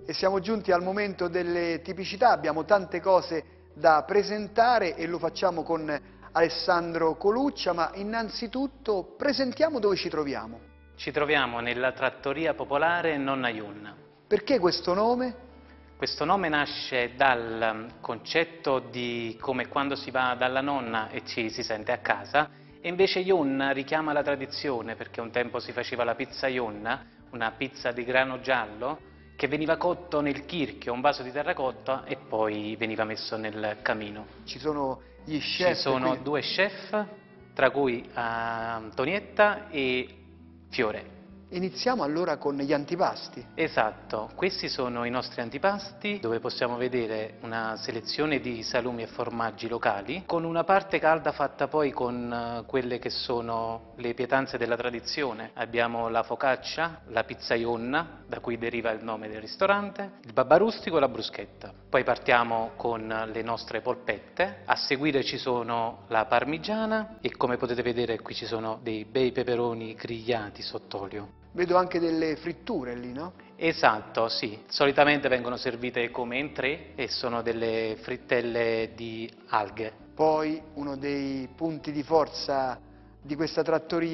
E siamo giunti al momento delle tipicità, abbiamo tante cose da presentare e lo facciamo con Alessandro Coluccia, ma innanzitutto presentiamo dove ci troviamo. Ci troviamo nella trattoria popolare Nonna Yun. Perché questo nome? Questo nome nasce dal concetto di come quando si va dalla nonna e ci si sente a casa, e invece Yun richiama la tradizione, perché un tempo si faceva la pizza Yun, una pizza di grano giallo, che veniva cotto nel kirchio, un vaso di terracotta, e poi veniva messo nel camino. Ci sono gli Ci chef. sono due chef, tra cui Antonietta e Fiore. Iniziamo allora con gli antipasti. Esatto, questi sono i nostri antipasti, dove possiamo vedere una selezione di salumi e formaggi locali, con una parte calda fatta poi con quelle che sono le pietanze della tradizione. Abbiamo la focaccia, la pizzaionna, da cui deriva il nome del ristorante, il babà rustico e la bruschetta. Poi partiamo con le nostre polpette, a seguire ci sono la parmigiana e, come potete vedere, qui ci sono dei bei peperoni grigliati sott'olio. Vedo anche delle fritture lì, no? Esatto, sì. Solitamente vengono servite come entrée e sono delle frittelle di alghe. Poi uno dei punti di forza di questa trattoria